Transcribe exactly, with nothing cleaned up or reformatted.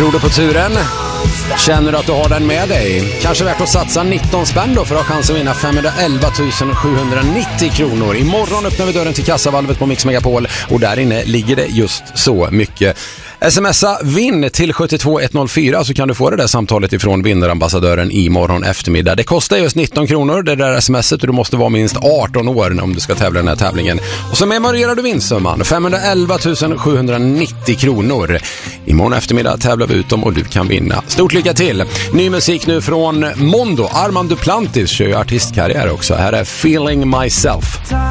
Tror du på turen? Känner du att du har den med dig? Kanske värt att satsa nitton spänn då för att ha chans att vinna femhundraelva tusen sjuhundranittio kronor. Imorgon öppnar vi dörren till kassavalvet på Mix Megapol och där inne ligger det just så mycket. Smsa vinn till sju två ett noll fyra så kan du få det där samtalet ifrån vinnarambassadören imorgon eftermiddag. Det kostar just nitton kronor det där smset och du måste vara minst arton år om du ska tävla i den här tävlingen. Och så memorerar du vinstsumman, femhundraelva tusen sjuhundranittio kronor. Imorgon eftermiddag tävlar vi ut dem och du kan vinna. Stort lycka till! Ny musik nu från Mondo. Armand Duplantis kör ju artistkarriär också. Här är Feeling Myself.